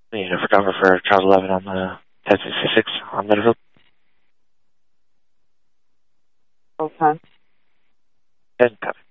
The photographer, Charles 11 on the 1066 on Middlefield. Okay. Doesn't copy.